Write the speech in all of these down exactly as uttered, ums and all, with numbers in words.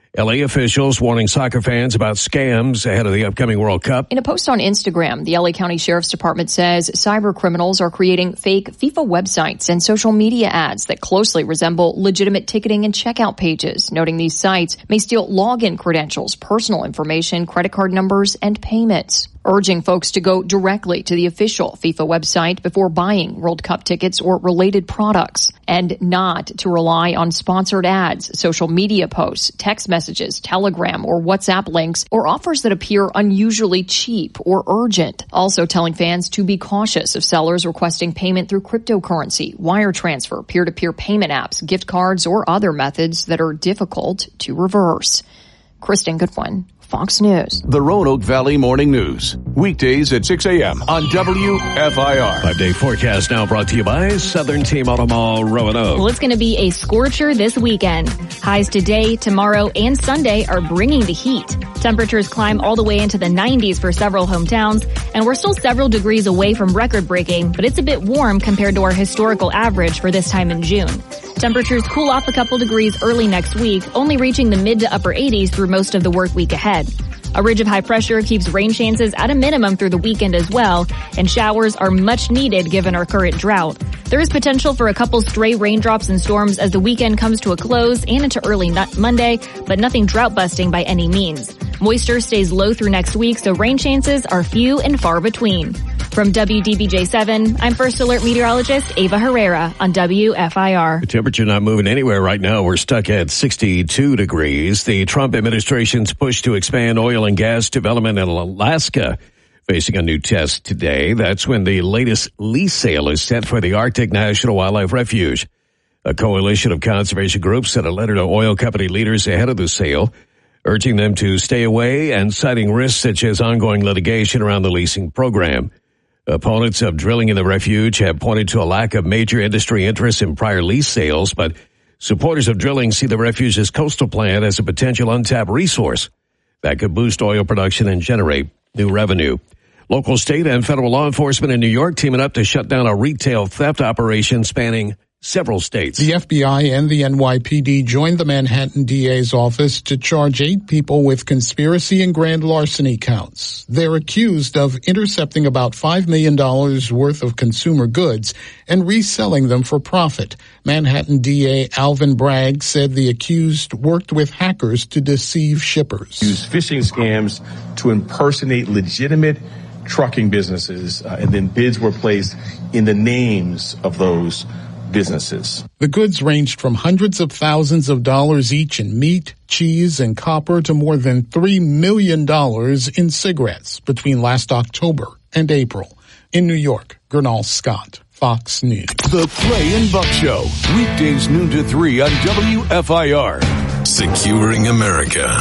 L A officials warning soccer fans about scams ahead of the upcoming World Cup. In a post on Instagram, the L A County Sheriff's Department says cyber criminals are creating fake FIFA websites and social media ads that closely resemble legitimate ticketing and checkout pages, noting these sites may steal login credentials, personal information, credit card numbers, and payments. Urging folks to go directly to the official FIFA website before buying World Cup tickets or related products, and not to rely on sponsored ads, social media posts, text messages, Telegram or WhatsApp links, or offers that appear unusually cheap or urgent. Also telling fans to be cautious of sellers requesting payment through cryptocurrency, wire transfer, peer-to-peer payment apps, gift cards, or other methods that are difficult to reverse. Kristen Goodwin, Fox News. The Roanoke Valley Morning News. Weekdays at six a.m. on W F I R. Five-day forecast now brought to you by Southern Team Auto Mall, Roanoke. Well, it's going to be a scorcher this weekend. Highs today, tomorrow, and Sunday are bringing the heat. Temperatures climb all the way into the nineties for several hometowns, and we're still several degrees away from record-breaking, but it's a bit warm compared to our historical average for this time in June. Temperatures cool off a couple degrees early next week, only reaching the mid to upper eighties through most of the work week ahead. A ridge of high pressure keeps rain chances at a minimum through the weekend as well, and showers are much needed given our current drought. There is potential for a couple stray raindrops and storms as the weekend comes to a close and into early Monday, but nothing drought-busting by any means. Moisture stays low through next week, so rain chances are few and far between. From W D B J seven, I'm First Alert Meteorologist Ava Herrera on W F I R. The temperature not moving anywhere right now. We're stuck at sixty-two degrees. The Trump administration's push to expand oil and gas development in Alaska facing a new test today. That's when the latest lease sale is set for the Arctic National Wildlife Refuge. A coalition of conservation groups sent a letter to oil company leaders ahead of the sale, urging them to stay away and citing risks such as ongoing litigation around the leasing program. Opponents of drilling in the refuge have pointed to a lack of major industry interest in prior lease sales, but supporters of drilling see the refuge's coastal plan as a potential untapped resource that could boost oil production and generate new revenue. Local, state, and federal law enforcement in New York teaming up to shut down a retail theft operation spanning several states. The F B I and the N Y P D joined the Manhattan D A's office to charge eight people with conspiracy and grand larceny counts. They're accused of intercepting about five million dollars worth of consumer goods and reselling them for profit. Manhattan D A Alvin Bragg said the accused worked with hackers to deceive shippers. Use phishing scams to impersonate legitimate trucking businesses, uh, and then bids were placed in the names of those businesses. The goods ranged from hundreds of thousands of dollars each in meat, cheese, and copper to more than three million dollars in cigarettes between last October and April. In New York, Gernal Scott, Fox News. The Clay and Buck Show, weekdays noon to three on W F I R. Securing America.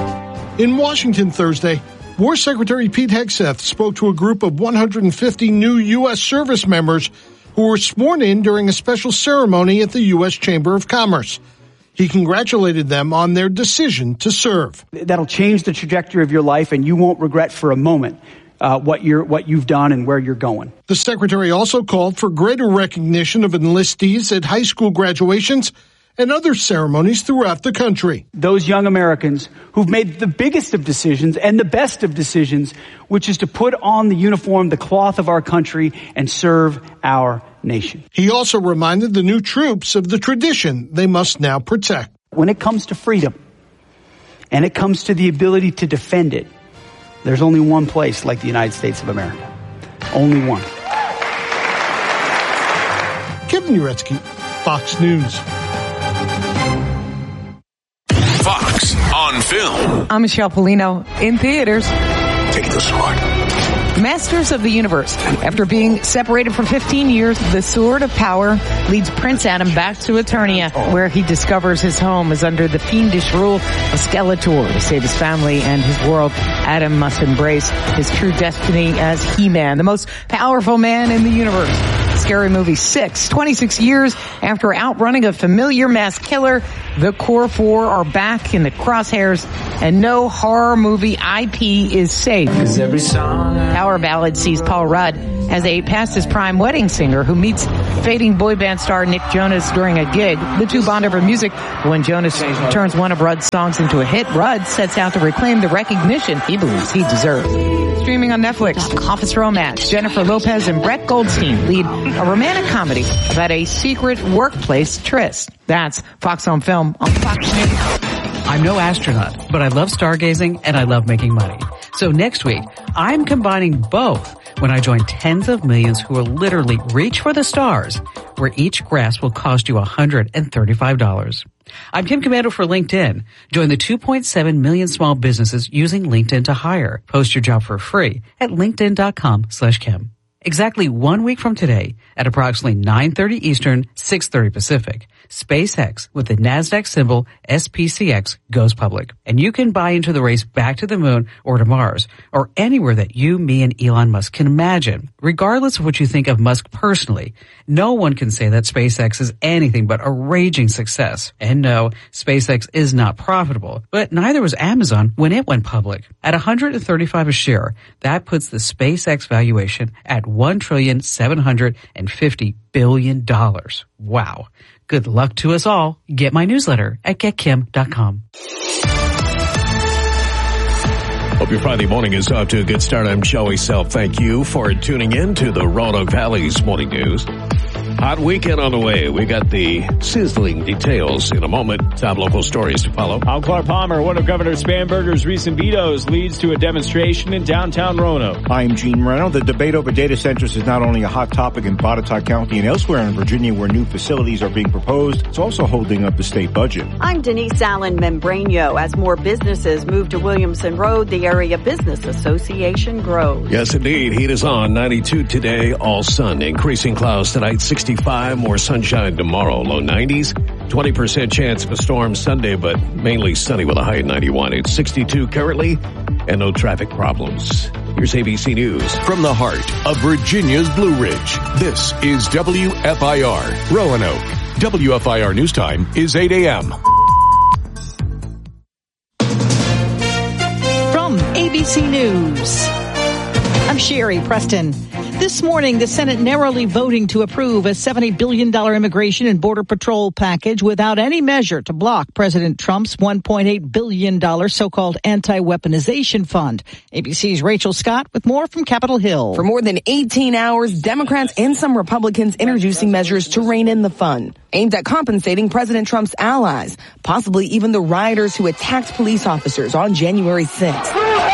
In Washington Thursday, War Secretary Pete Hegseth spoke to a group of one hundred fifty new U S service members who were sworn in during a special ceremony at the U S Chamber of Commerce. He congratulated them on their decision to serve. That'll change the trajectory of your life, and you won't regret for a moment uh, what you're, what you've done and where you're going. The secretary also called for greater recognition of enlistees at high school graduations and other ceremonies throughout the country. Those young Americans who've made the biggest of decisions and the best of decisions, which is to put on the uniform, the cloth of our country, and serve our nation. He also reminded the new troops of the tradition they must now protect. When it comes to freedom, and it comes to the ability to defend it, there's only one place like the United States of America. Only one. Kevin Uretsky, Fox News. Fox on Film. I'm Michelle Polino. In theaters, Take the sword. Masters of the Universe. After being separated for fifteen years, the Sword of Power leads Prince Adam back to Eternia, where he discovers his home is under the fiendish rule of Skeletor. To save his family and his world, Adam must embrace his true destiny as He-Man, the most powerful man in the universe. Scary Movie six. twenty-six years after outrunning a familiar mass killer, the core four are back in the crosshairs, and no horror movie I P is safe. Every song Power Ballad sees Paul Rudd as a past his prime wedding singer who meets fading boy band star Nick Jonas during a gig. The two bond over music. When Jonas turns one of Rudd's songs into a hit, Rudd sets out to reclaim the recognition he believes he deserves. Streaming on Netflix, Office Romance. Jennifer Lopez and Brett Goldstein lead a romantic comedy about a secret workplace tryst. That's Fox on Film on Fox News. I'm no astronaut, but I love stargazing and I love making money. So next week, I'm combining both when I join tens of millions who will literally reach for the stars, where each grasp will cost you one hundred thirty-five dollars. I'm Kim Commando for LinkedIn. Join the two point seven million small businesses using LinkedIn to hire. Post your job for free at linkedin.com slash Kim. Exactly one week from today, at approximately nine thirty Eastern, six thirty Pacific, SpaceX with the NASDAQ symbol S P C X goes public. And you can buy into the race back to the moon or to Mars or anywhere that you, me, and Elon Musk can imagine. Regardless of what you think of Musk personally, no one can say that SpaceX is anything but a raging success. And no, SpaceX is not profitable, but neither was Amazon when it went public. At one hundred thirty-five a share, that puts the SpaceX valuation at one trillion seven hundred fifty billion dollars. Wow. Good luck to us all. Get my newsletter at get kim dot com. Hope your Friday morning is off to a good start. I'm Joey Self. Thank you for tuning in to the Roanoke Valley's Morning News. Hot weekend on the way. We got the sizzling details in a moment. Top local stories to follow. I'm Clark Palmer. One of Governor Spanberger's recent vetoes leads to a demonstration in downtown Roanoke. I'm Gene Moreno. The debate over data centers is not only a hot topic in Botetourt County and elsewhere in Virginia where new facilities are being proposed, it's also holding up the state budget. I'm Denise Allen Membranio. As more businesses move to Williamson Road, the Area Business Association grows. Yes, indeed. Heat is on. ninety-two today, all sun. Increasing clouds tonight, sixty-five. More sunshine tomorrow, low nineties. twenty percent chance of a storm Sunday, but mainly sunny with a high of ninety-one. It's sixty-two currently and no traffic problems. Here's A B C News. From the heart of Virginia's Blue Ridge, this is W F I R, Roanoke. W F I R News Time is eight a.m. From A B C News, I'm Sherry Preston. This morning, the Senate narrowly voting to approve a seventy billion dollars immigration and border patrol package without any measure to block President Trump's one point eight billion dollars so-called anti-weaponization fund. A B C's Rachel Scott with more from Capitol Hill. For more than eighteen hours, Democrats and some Republicans introducing measures to rein in the fund, aimed at compensating President Trump's allies, possibly even the rioters who attacked police officers on January sixth.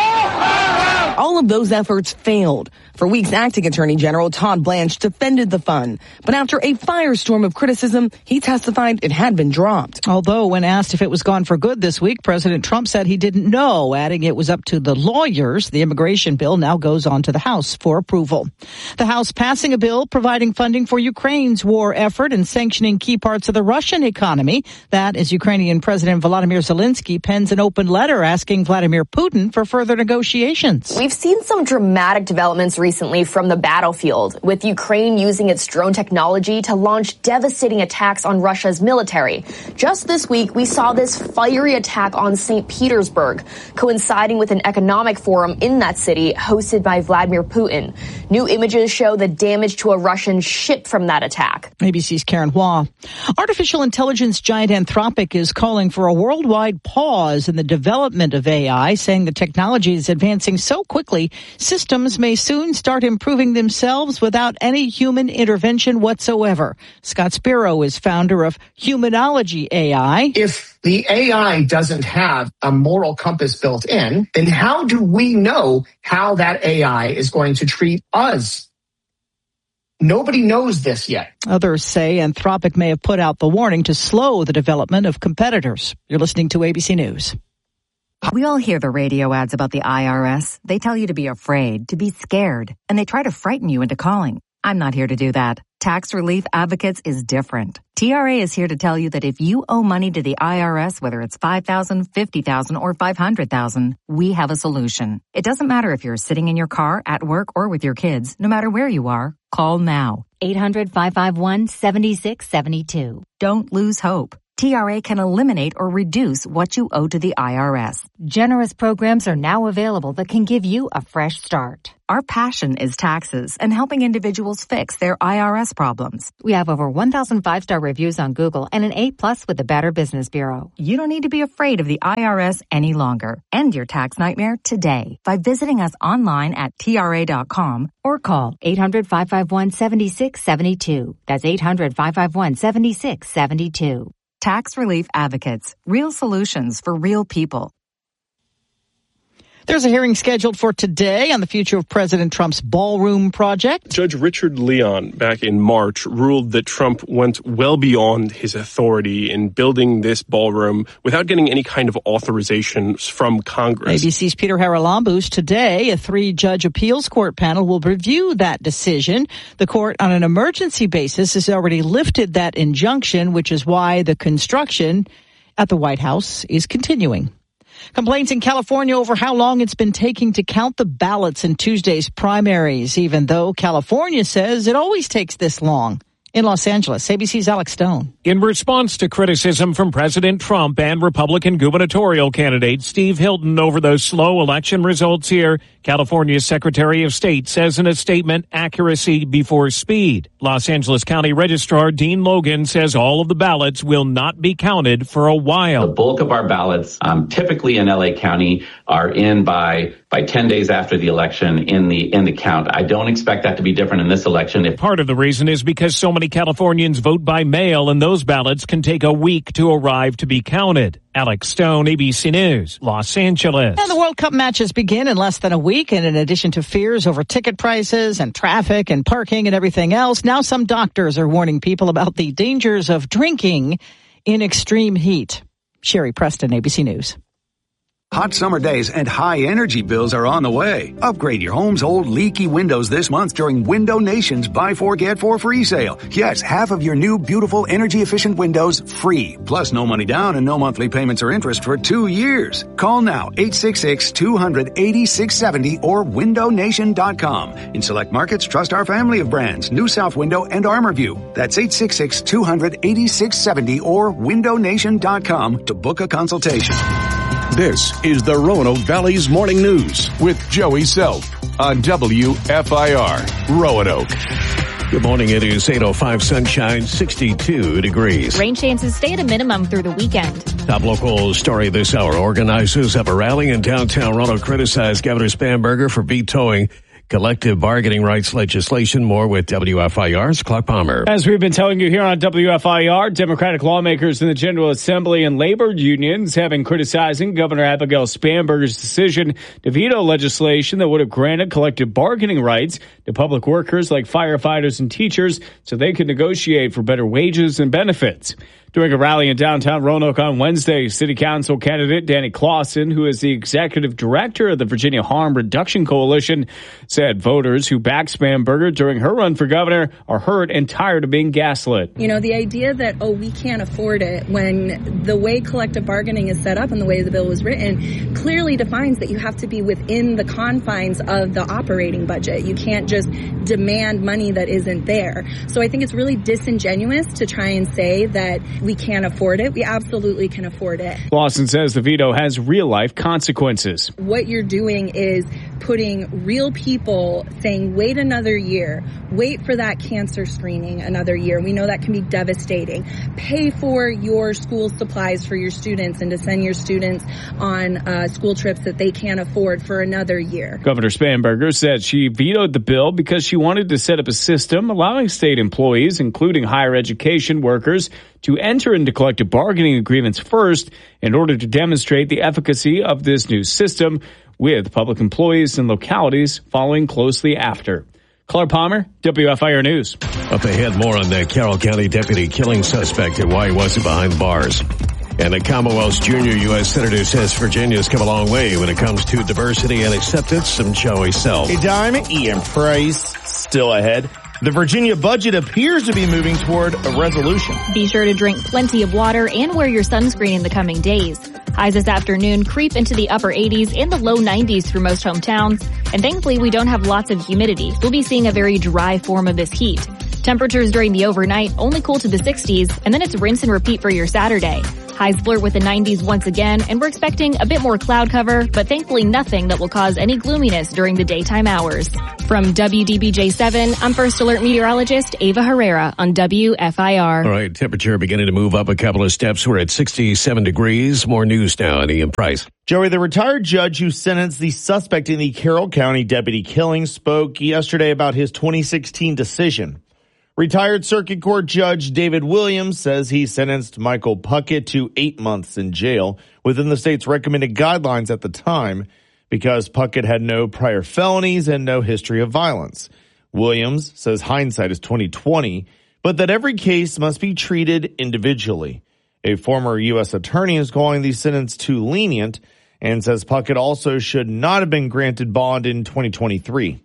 All of those efforts failed. For weeks, Acting Attorney General Todd Blanche defended the fund. But after a firestorm of criticism, he testified it had been dropped. Although when asked if it was gone for good this week, President Trump said he didn't know, adding it was up to the lawyers. The immigration bill now goes on to the House for approval. The House passing a bill providing funding for Ukraine's war effort and sanctioning key parts of the Russian economy. That as Ukrainian President Volodymyr Zelensky pens an open letter asking Vladimir Putin for further negotiations. We've seen some dramatic developments recently from the battlefield, with Ukraine using its drone technology to launch devastating attacks on Russia's military. Just this week, we saw this fiery attack on Saint Petersburg, coinciding with an economic forum in that city hosted by Vladimir Putin. New images show the damage to a Russian ship from that attack. A B C's Karen Hua. Artificial intelligence giant Anthropic is calling for a worldwide pause in the development of A I, saying the technology is advancing so quickly, systems may soon start improving themselves without any human intervention whatsoever. Scott Spiro is founder of Humanology A I. If the A I doesn't have a moral compass built in, then how do we know how that A I is going to treat us? Nobody knows this yet. Others say Anthropic may have put out the warning to slow the development of competitors. You're listening to A B C News. We all hear the radio ads about the I R S. They tell you to be afraid, to be scared, and they try to frighten you into calling. I'm not here to do that. Tax Relief Advocates is different. T R A is here to tell you that if you owe money to the I R S, whether it's five thousand dollars, fifty thousand dollars, or five hundred thousand dollars, we have a solution. It doesn't matter if you're sitting in your car, at work, or with your kids. No matter where you are, call now. eight hundred, five five one, seven six seven two. Don't lose hope. T R A can eliminate or reduce what you owe to the I R S. Generous programs are now available that can give you a fresh start. Our passion is taxes and helping individuals fix their I R S problems. We have over one thousand five-star reviews on Google and an A plus with the Better Business Bureau. You don't need to be afraid of the I R S any longer. End your tax nightmare today by visiting us online at T R A dot com or call eight hundred, five five one, seven six seven two. That's eight hundred, five five one, seven six seven two. Tax Relief Advocates. Real solutions for real people. There's a hearing scheduled for today on the future of President Trump's ballroom project. Judge Richard Leon, back in March, ruled that Trump went well beyond his authority in building this ballroom without getting any kind of authorization from Congress. A B C's Peter Haralambous. Today, a three-judge appeals court panel will review that decision. The court, on an emergency basis, has already lifted that injunction, which is why the construction at the White House is continuing. Complaints in California over how long it's been taking to count the ballots in Tuesday's primaries, even though California says it always takes this long. In Los Angeles, A B C's Alex Stone. In response to criticism from President Trump and Republican gubernatorial candidate Steve Hilton over those slow election results here, California's Secretary of State says in a statement, accuracy before speed. Los Angeles County Registrar Dean Logan says all of the ballots will not be counted for a while. The bulk of our ballots, um, typically in L A County, are in by by ten days after the election in the in the count. I don't expect that to be different in this election. If Part of the reason is because so many Californians vote by mail, and those ballots can take a week to arrive to be counted. Alex Stone, A B C News, Los Angeles. And the World Cup matches begin in less than a week. And in addition to fears over ticket prices and traffic and parking and everything else, now some doctors are warning people about the dangers of drinking in extreme heat. Sherry Preston, A B C News. Hot summer days and high energy bills are on the way. Upgrade your home's old leaky windows this month during Window Nation's Buy Four, Get Four free sale. Yes, half of your new beautiful energy efficient windows free. Plus no money down and no monthly payments or interest for two years. Call now, eight six six, two hundred, eighty-six seventy or window nation dot com. In select markets, trust our family of brands, New South Window and ArmorView. That's eight six six, two hundred, eighty-six seventy or window nation dot com to book a consultation. This is the Roanoke Valley's Morning News with Joey Self on W F I R Roanoke. Good morning. It is eight oh five, sunshine, sixty-two degrees. Rain chances stay at a minimum through the weekend. Top local story this hour. Organizers of a rally in downtown Roanoke criticized Governor Spanberger for vetoing collective bargaining rights legislation. More with W F I R's Clark Palmer. As we've been telling you here on W F I R, Democratic lawmakers in the General Assembly and labor unions have been criticizing Governor Abigail Spanberger's decision to veto legislation that would have granted collective bargaining rights to public workers like firefighters and teachers so they could negotiate for better wages and benefits. During a rally in downtown Roanoke on Wednesday, City Council candidate Danny Clausen, who is the executive director of the Virginia Harm Reduction Coalition, said voters who backed Spanberger during her run for governor are hurt and tired of being gaslit. You know, the idea that, oh, we can't afford it, when the way collective bargaining is set up and the way the bill was written clearly defines that you have to be within the confines of the operating budget. You can't just demand money that isn't there. So I think it's really disingenuous to try and say that we can't afford it. We absolutely can afford it. Clausen says the veto has real-life consequences. What you're doing is putting real people saying, wait another year, wait for that cancer screening another year. We know that can be devastating. Pay for your school supplies for your students and to send your students on uh, school trips that they can't afford for another year. Governor Spanberger said she vetoed the bill because she wanted to set up a system allowing state employees, including higher education workers, to enter into collective bargaining agreements first in order to demonstrate the efficacy of this new system, with public employees and localities following closely after. Clark Palmer, W F I R News. Up ahead, more on the Carroll County deputy killing suspect and why he wasn't behind bars. And the Commonwealth's junior U S Senator says Virginia's come a long way when it comes to diversity and acceptance. Some Joey Self. Hey, Dime, Ian Price, still ahead. The Virginia budget appears to be moving toward a resolution. Be sure to drink plenty of water and wear your sunscreen in the coming days. Highs this afternoon creep into the upper eighties and the low nineties through most hometowns. And thankfully, we don't have lots of humidity. We'll be seeing a very dry form of this heat. Temperatures during the overnight only cool to the sixties, and then it's rinse and repeat for your Saturday. Highs flirt with the nineties once again, and we're expecting a bit more cloud cover, but thankfully nothing that will cause any gloominess during the daytime hours. From W D B J seven, I'm First Alert meteorologist Ava Herrera on W F I R. All right, temperature beginning to move up a couple of steps. We're at sixty-seven degrees. More news now on Ian Price. Joey, the retired judge who sentenced the suspect in the Carroll County deputy killing spoke yesterday about his twenty sixteen decision. Retired Circuit Court Judge David Williams says he sentenced Michael Puckett to eight months in jail within the state's recommended guidelines at the time because Puckett had no prior felonies and no history of violence. Williams says hindsight is twenty twenty, but that every case must be treated individually. A former U S attorney is calling the sentence too lenient and says Puckett also should not have been granted bond in twenty twenty-three.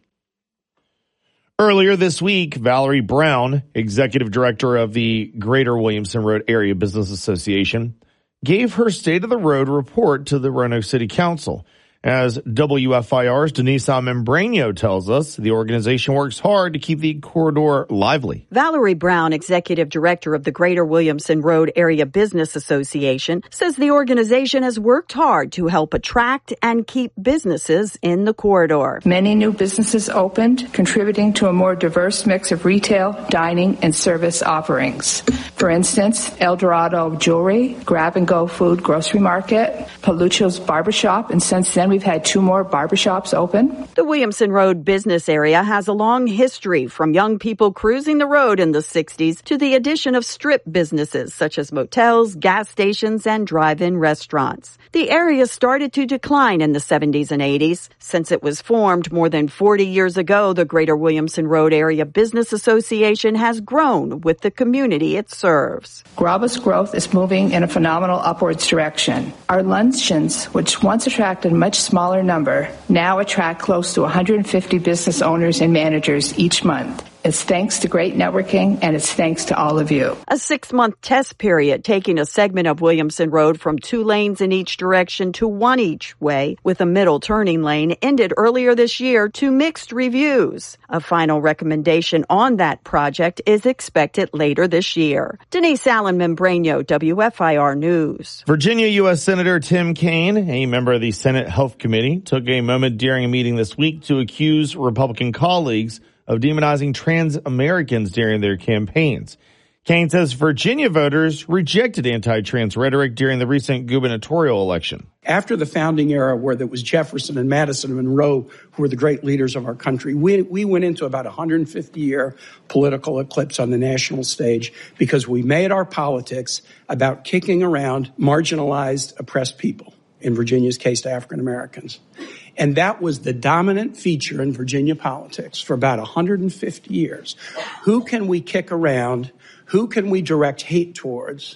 Earlier this week, Valerie Brown, executive director of the Greater Williamson Road Area Business Association, gave her State of the Road report to the Roanoke City Council. As W F I R's Denisa Membrano tells us, the organization works hard to keep the corridor lively. Valerie Brown, executive director of the Greater Williamson Road Area Business Association, says the organization has worked hard to help attract and keep businesses in the corridor. Many new businesses opened, contributing to a more diverse mix of retail, dining, and service offerings. For instance, El Dorado Jewelry, Grab and Go Food Grocery Market, Palucho's Barbershop, and since then we've had two more barbershops open. The Williamson Road business area has a long history, from young people cruising the road in the sixties to the addition of strip businesses such as motels, gas stations, and drive-in restaurants. The area started to decline in the seventies and eighties. Since it was formed more than forty years ago, the Greater Williamson Road Area Business Association has grown with the community it serves. Graba's growth is moving in a phenomenal upwards direction. Our luncheons, which once attracted a much smaller number, now attract close to one hundred fifty business owners and managers each month. It's thanks to great networking, and it's thanks to all of you. A six-month test period taking a segment of Williamson Road from two lanes in each direction to one each way with a middle turning lane ended earlier this year to mixed reviews. A final recommendation on that project is expected later this year. Denise Allen Membrano, W F I R News. Virginia U S Senator Tim Kaine, a member of the Senate Health Committee, took a moment during a meeting this week to accuse Republican colleagues of demonizing trans Americans during their campaigns. Kaine says Virginia voters rejected anti-trans rhetoric during the recent gubernatorial election. After the founding era, where there was Jefferson and Madison and Monroe, who were the great leaders of our country, we, we went into about a one hundred fifty year political eclipse on the national stage because we made our politics about kicking around marginalized, oppressed people, in Virginia's case to African Americans. And that was the dominant feature in Virginia politics for about one hundred fifty years. Who can we kick around? Who can we direct hate towards?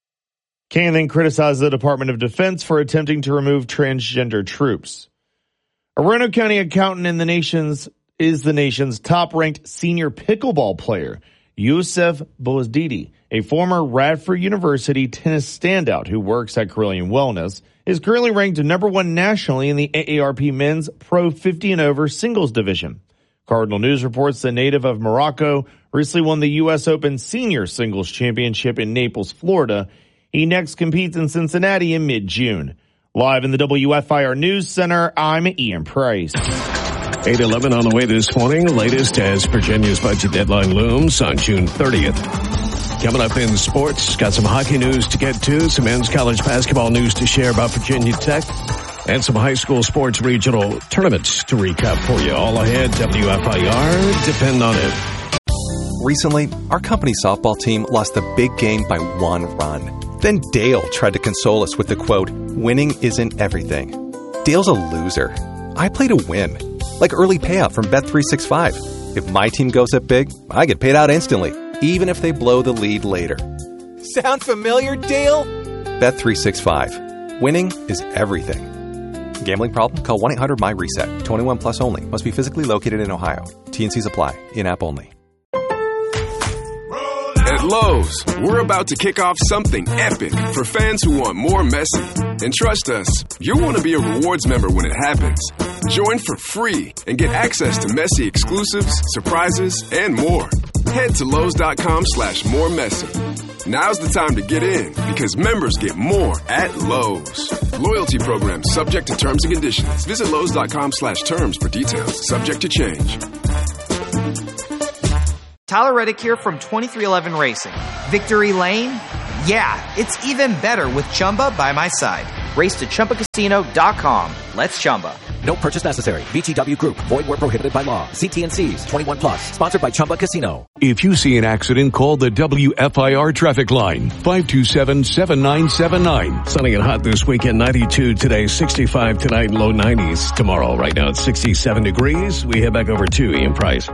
Kaine then criticized the Department of Defense for attempting to remove transgender troops. A Roanoke County accountant in the nation's is the nation's top-ranked senior pickleball player, Yusef Bozdidi, a former Radford University tennis standout who works at Carillion Wellness, is currently ranked number one nationally in the A A R P Men's Pro fifty and over singles division. Cardinal News reports the native of Morocco recently won the U S Open Senior Singles Championship in Naples, Florida. He next competes in Cincinnati in mid-June. Live in the W F I R News Center, I'm Ian Price. eight eleven on the way this morning. Latest as Virginia's budget deadline looms on June thirtieth. Coming up in sports, got some hockey news to get to, some men's college basketball news to share about Virginia Tech, and some high school sports regional tournaments to recap for you. All ahead, W F I R, depend on it. Recently, our company softball team lost the big game by one run. Then Dale tried to console us with the quote, "Winning isn't everything." Dale's a loser. I play to win, like early payout from Bet three sixty-five. If my team goes up big, I get paid out instantly, even if they blow the lead later. Sound familiar, Dale? Bet three sixty-five. Winning is everything. Gambling problem? Call one eight hundred M Y reset. twenty-one plus only. Must be physically located in Ohio. T and Cs apply. In-app only. At Lowe's, we're about to kick off something epic for fans who want more Messi. And trust us, you'll want to be a rewards member when it happens. Join for free and get access to Messi exclusives, surprises, and more. Head to Lowe's.com slash more messy. Now's the time to get in because members get more at Lowe's. Loyalty program subject to terms and conditions. Visit Lowe's.com slash terms for details. Subject to change. Tyler Reddick here from twenty-three eleven Racing. Victory Lane? Yeah, it's even better with Chumba by my side. Race to Chumba Casino dot com. Let's Chumba. No purchase necessary. V G W Group. Void where prohibited by law. See T and C's. twenty-one plus. Sponsored by Chumba Casino. If you see an accident, call the W F I R traffic line. five two seven, seven nine seven nine. Sunny and hot this weekend. ninety-two today, sixty-five tonight, low nineties tomorrow. Right now it's sixty-seven degrees. We head back over to Ian Price.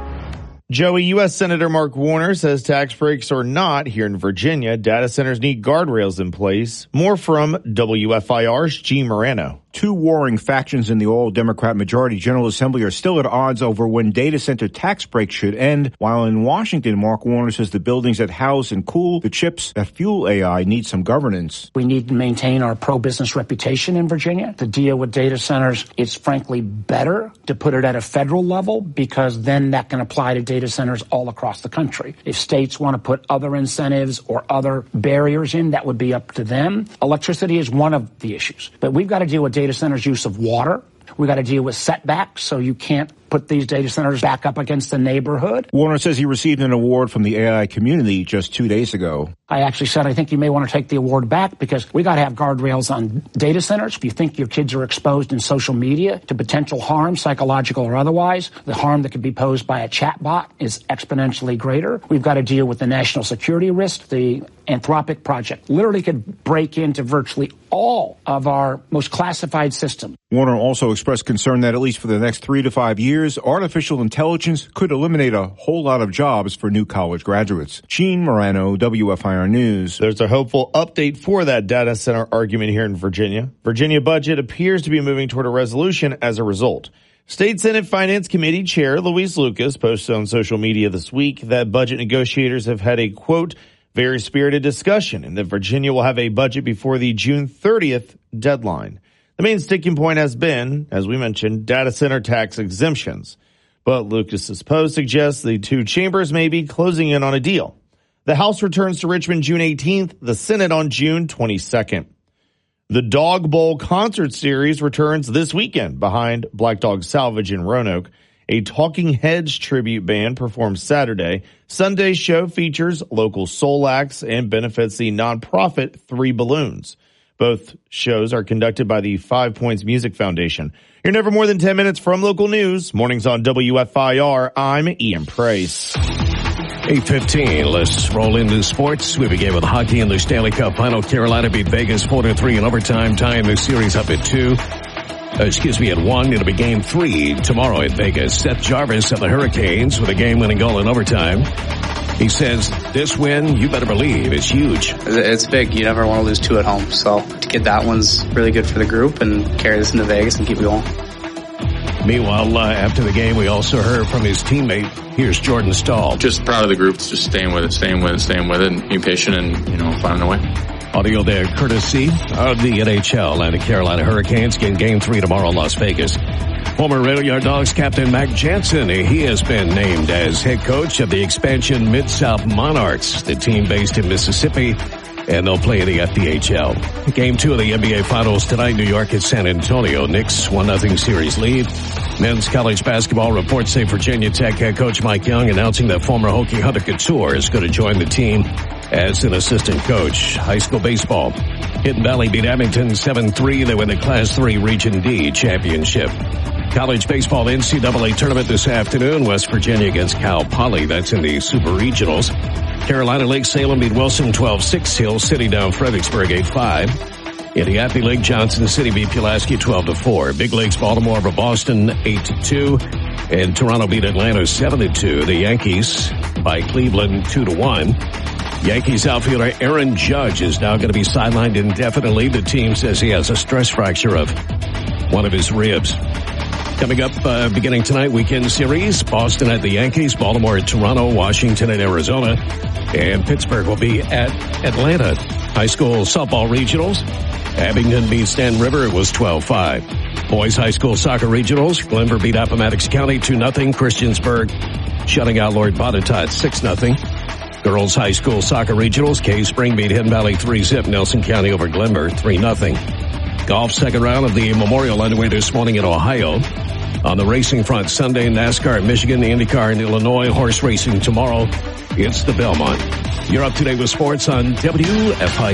Joey, U S Senator Mark Warner says tax breaks or not here in Virginia, data centers need guardrails in place. More from W F I R's Gene Morano. Two warring factions in the all-Democrat majority General Assembly are still at odds over when data center tax breaks should end, while in Washington, Mark Warner says the buildings that house and cool the chips that fuel A I need some governance. We need to maintain our pro-business reputation in Virginia. To deal with data centers, it's frankly better to put it at a federal level because then that can apply to data centers all across the country. If states want to put other incentives or other barriers in, that would be up to them. Electricity is one of the issues, but we've got to deal with data centers' use of water. We've got to deal with setbacks, so you can't put these data centers back up against the neighborhood. Warner says he received an award from the A I community just two days ago. I actually said, I think you may want to take the award back because we got to have guardrails on data centers. If you think your kids are exposed in social media to potential harm, psychological or otherwise, the harm that could be posed by a chatbot is exponentially greater. We've got to deal with the national security risk. The Anthropic project literally could break into virtually all of our most classified systems. Warner also expressed concern that at least for the next three to five years, artificial intelligence could eliminate a whole lot of jobs for new college graduates. Gene Morano, W F I R News. There's a hopeful update for that data center argument here in Virginia. Virginia budget appears to be moving toward a resolution as a result. State Senate Finance Committee Chair Luis Lucas posted on social media this week that budget negotiators have had a, quote, very spirited discussion and that Virginia will have a budget before the June thirtieth deadline. The main sticking point has been, as we mentioned, data center tax exemptions. But Lucas's post suggests the two chambers may be closing in on a deal. The House returns to Richmond June eighteenth, the Senate on June twenty-second. The Dog Bowl concert series returns this weekend behind Black Dog Salvage in Roanoke. A Talking Heads tribute band performs Saturday. Sunday's show features local soul acts and benefits the nonprofit Three Balloons. Both shows are conducted by the Five Points Music Foundation. You're never more than ten minutes from local news. Mornings on W F I R. I'm Ian Price. eight fifteen. Let's roll into sports. We begin with hockey in the Stanley Cup Final. Carolina beat Vegas four to three in overtime, tying the series up at two. Uh, excuse me, at one. It'll be game three tomorrow at Vegas. Seth Jarvis of the Hurricanes with a game-winning goal in overtime. He says, this win, you better believe, it's huge. It's big. You never want to lose two at home. So to get that one's really good for the group and carry this into Vegas and keep it going. Meanwhile, uh, after the game, we also heard from his teammate. Here's Jordan Stahl. Just proud of the group. Just staying with it, staying with it, staying with it, and being patient and, you know, finding a way. Audio there courtesy of the N H L and the Carolina Hurricanes getting game three tomorrow in Las Vegas. Former Rail Yard Dogs captain Mac Jansen, he has been named as head coach of the expansion Mid-South Monarchs, the team based in Mississippi, and they'll play in the F D H L. Game two of the N B A Finals tonight, New York at San Antonio. Knicks one nothing series lead. Men's college basketball reports say Virginia Tech head coach Mike Young announcing that former Hokie Hunter Couture is going to join the team as an assistant coach. High school baseball. Hidden Valley beat Abington seven three. They win the Class three Region D championship. College baseball N C double A tournament this afternoon. West Virginia against Cal Poly. That's in the Super Regionals. Carolina Lake Salem beat Wilson twelve six. Hill City down Fredericksburg eight five. In the Happy League, Johnson City beat Pulaski twelve to four. Big Leagues, Baltimore over Boston eight to two. And Toronto beat Atlanta seven to two. The Yankees by Cleveland two to one. Yankees outfielder Aaron Judge is now going to be sidelined indefinitely. The team says he has a stress fracture of one of his ribs. Coming up, uh, beginning tonight, weekend series, Boston at the Yankees, Baltimore at Toronto, Washington at Arizona, and Pittsburgh will be at Atlanta. High school softball regionals, Abingdon beat Stanton River, it was twelve five. Boys high school soccer regionals, Glenver beat Appomattox County two nothing. Christiansburg shutting out Lord Botetourt six nothing. Girls High School Soccer Regionals, Cave Spring beat Hidden Valley three zip. Nelson County over Glenver three nothing. Golf second round of the Memorial underway this morning in Ohio. On the racing front, Sunday, NASCAR in Michigan, IndyCar in Illinois, horse racing tomorrow. It's the Belmont. You're up to date with sports on W F I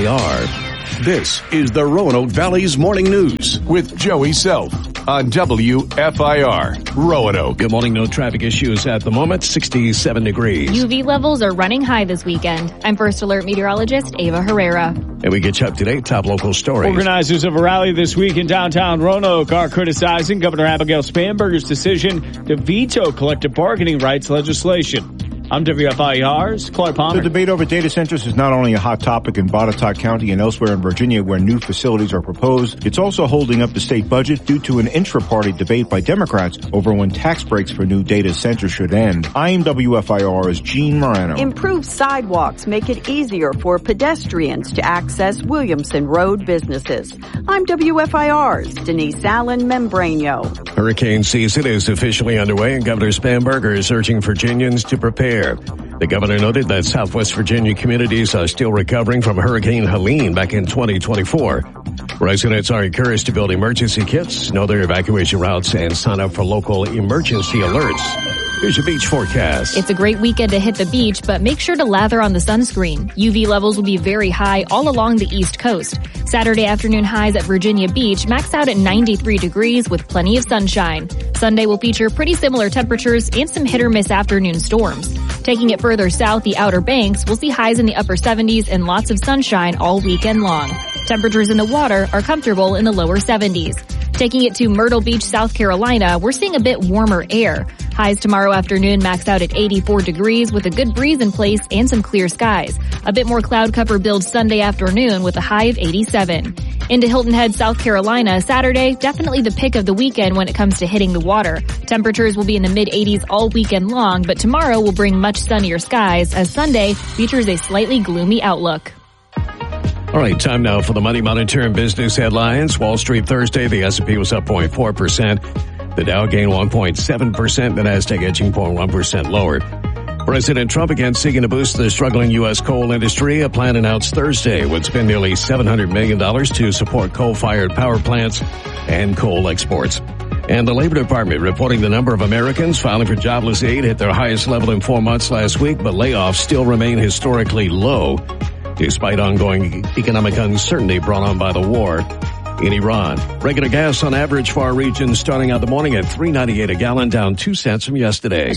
R. This is the Roanoke Valley's Morning News with Joey Self on W F I R, Roanoke. Good morning. No traffic issues at the moment. sixty-seven degrees. U V levels are running high this weekend. I'm First Alert meteorologist Ava Herrera. And we get you up to date. Top local stories. Organizers of a rally this week in downtown Roanoke are criticizing Governor Abigail Spanberger's decision to veto collective bargaining rights legislation. I'm W F I R's Clark Palmer. The debate over data centers is not only a hot topic in Botetourt County and elsewhere in Virginia where new facilities are proposed, it's also holding up the state budget due to an intra-party debate by Democrats over when tax breaks for new data centers should end. I'm W F I R's Gene Morano. Improved sidewalks make it easier for pedestrians to access Williamson Road businesses. I'm W F I R's Denise Allen Membrano. Hurricane season is officially underway, and Governor Spanberger is urging Virginians to prepare. The governor noted that Southwest Virginia communities are still recovering from Hurricane Helene back in twenty twenty-four. Residents are encouraged to build emergency kits, know their evacuation routes, and sign up for local emergency alerts. Here's your beach forecast. It's a great weekend to hit the beach, but make sure to lather on the sunscreen. U V levels will be very high all along the East Coast. Saturday afternoon highs at Virginia Beach max out at ninety-three degrees with plenty of sunshine. Sunday will feature pretty similar temperatures and some hit or miss afternoon storms. Taking it further south, the Outer Banks will see highs in the upper seventies and lots of sunshine all weekend long. Temperatures in the water are comfortable in the lower seventies. Taking it to Myrtle Beach, South Carolina, we're seeing a bit warmer air. Highs tomorrow afternoon maxed out at eighty-four degrees with a good breeze in place and some clear skies. A bit more cloud cover builds Sunday afternoon with a high of eighty-seven. Into Hilton Head, South Carolina, Saturday, definitely the pick of the weekend when it comes to hitting the water. Temperatures will be in the mid eighties all weekend long, but tomorrow will bring much sunnier skies as Sunday features a slightly gloomy outlook. All right, time now for the Money Monitor and business headlines. Wall Street Thursday, the S and P was up zero point four percent. The Dow gained one point seven percent. The Nasdaq edging zero point one percent lower. President Trump again seeking to boost the struggling U S coal industry. A plan announced Thursday would spend nearly seven hundred million dollars to support coal-fired power plants and coal exports. And the Labor Department reporting the number of Americans filing for jobless aid hit their highest level in four months last week, but layoffs still remain historically low, despite ongoing economic uncertainty brought on by the war in Iran. Regular gas on average for our region starting out the morning at three ninety-eight a gallon, down two cents from yesterday.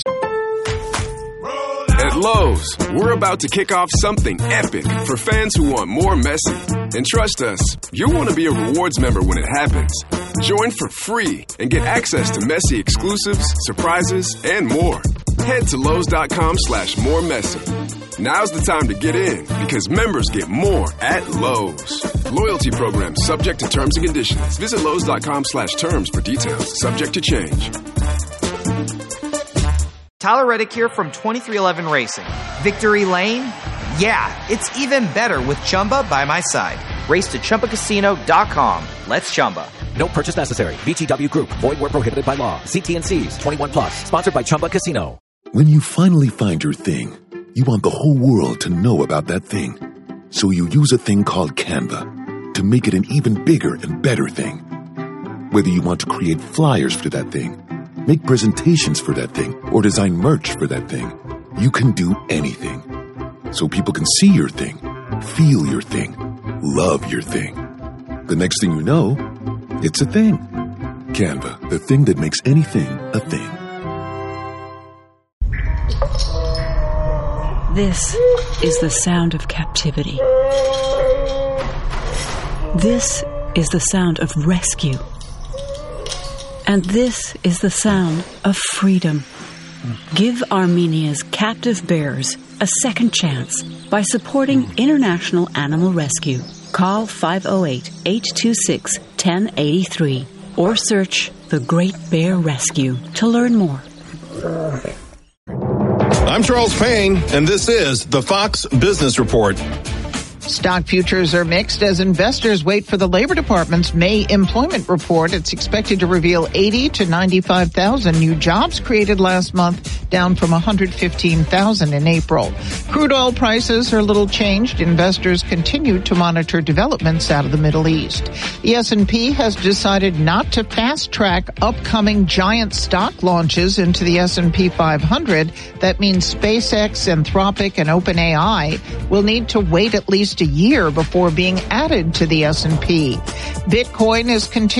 At Lowe's, we're about to kick off something epic for fans who want more Messi. And trust us, you'll want to be a rewards member when it happens. Join for free and get access to Messi exclusives, surprises, and more. Head to Lowe's.com slash more Messi. Now's the time to get in because members get more at Lowe's. Loyalty program subject to terms and conditions. Visit Lowe's.com slash terms for details. Subject to change. Tyler Reddick here from twenty-three eleven Racing. Victory Lane? Yeah, it's even better with Chumba by my side. Race to Chumba Casino dot com. Let's Chumba. No purchase necessary. V G W Group. Void where prohibited by law. See T and C's. twenty-one plus. Sponsored by Chumba Casino. When you finally find your thing, you want the whole world to know about that thing. So you use a thing called Canva to make it an even bigger and better thing. Whether you want to create flyers for that thing, make presentations for that thing, or design merch for that thing, you can do anything. So people can see your thing, feel your thing, love your thing. The next thing you know, it's a thing. Canva, the thing that makes anything a thing. This is the sound of captivity. This is the sound of rescue. And this is the sound of freedom. Give Armenia's captive bears a second chance by supporting International Animal Rescue. Call five oh eight, eight two six, one oh eight three or search The Great Bear Rescue to learn more. I'm Charles Payne, and this is the Fox Business Report. Stock futures are mixed as investors wait for the Labor Department's May employment report. It's expected to reveal eighty to ninety-five thousand new jobs created last month, down from one hundred fifteen thousand in April. Crude oil prices are little changed. Investors continue to monitor developments out of the Middle East. The S and P has decided not to fast-track upcoming giant stock launches into the S and P five hundred. That means SpaceX, Anthropic, and OpenAI will need to wait at least a year before being added to the S and P. Bitcoin is continuing